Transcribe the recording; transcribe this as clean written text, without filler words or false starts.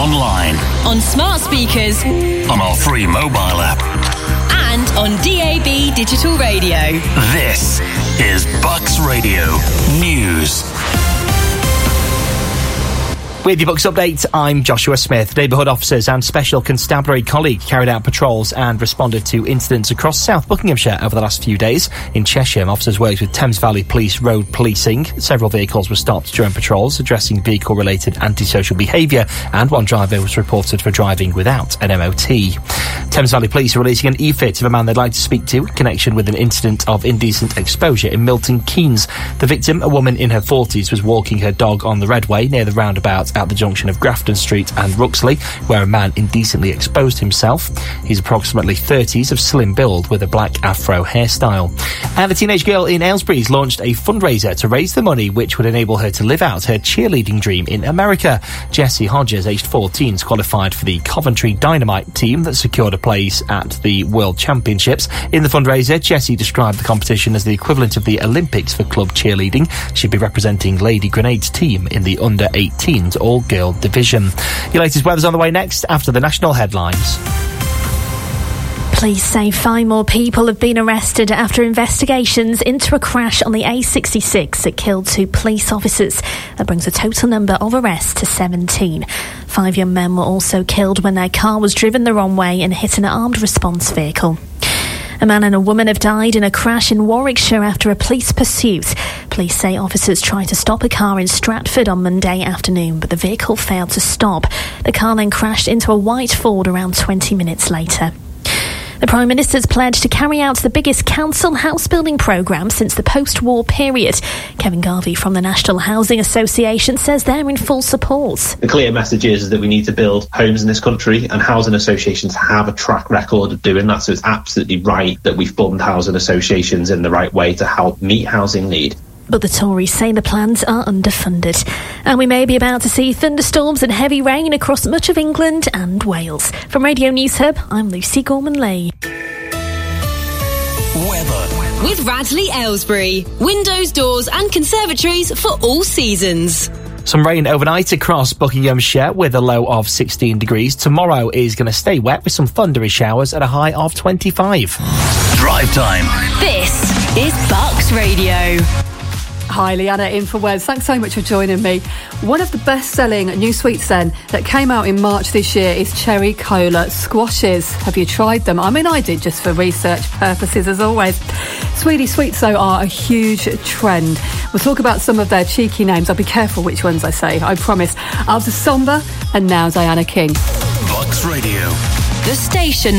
online, on smart speakers, on our free mobile app, and on DAB digital radio. This is Bucks Radio News. With your Bucks update, I'm Joshua Smith. Neighbourhood officers and Special Constabulary colleague carried out patrols and responded to incidents across South Buckinghamshire over the last few days. In Cheshire, officers worked with Thames Valley Police road policing. Several vehicles were stopped during patrols, addressing vehicle-related antisocial behaviour, and one driver was reported for driving without an MOT. Thames Valley Police are releasing an e-fit of a man they'd like to speak to in connection with an incident of indecent exposure in Milton Keynes. The victim, a woman in her 40s, was walking her dog on the Redway near the roundabout at the junction of Grafton Street and Ruxley, where a man indecently exposed himself. He's approximately 30s, of slim build, with a black afro hairstyle. And a teenage girl in Aylesbury's launched a fundraiser to raise the money which would enable her to live out her cheerleading dream in America. Jessie Hodges, aged 14, qualified for the Coventry Dynamite team that secured a place at the World Championships. In the fundraiser, Jessie described the competition as the equivalent of the Olympics for club cheerleading. She'd be representing Lady Grenades team in the under-18s all-girl division. Your latest weather's on the way next after the national headlines. Police say 5 more people have been arrested after investigations into a crash on the A66 that killed 2 police officers. That brings the total number of arrests to 17. 5 young men were also killed when their car was driven the wrong way and hit an armed response vehicle. A man and a woman have died in a crash in Warwickshire after a police pursuit. Police say officers tried to stop a car in Stratford on Monday afternoon, but the vehicle failed to stop. The car then crashed into a white Ford around 20 minutes later. The Prime Minister's pledged to carry out the biggest council house building programme since the post-war period. Kevin Garvey from the National Housing Association says they're in full support. The clear message is that we need to build homes in this country, and housing associations have a track record of doing that, so it's absolutely right that we fund housing associations in the right way to help meet housing need. But the Tories say the plans are underfunded. And we may be about to see thunderstorms and heavy rain across much of England and Wales. From Radio News Hub, I'm Lucy Gorman-Lee. Weather. With Radley Aylesbury. Windows, doors and conservatories for all seasons. Some rain overnight across Buckinghamshire with a low of 16 degrees. Tomorrow is going to stay wet with some thundery showers at a high of 25. Drive time. This is Bucks Radio. Hi, Leanna in for Wes. Thanks so much for joining me. One of the best-selling new sweets then that came out in March this year is Cherry Cola Squashes. Have you tried them? I mean, I did, just for research purposes as always. Swedish sweets, though, are a huge trend. We'll talk about some of their cheeky names. I'll be careful which ones I say, I promise. After Somber and now Diana King. Bucks Radio. The station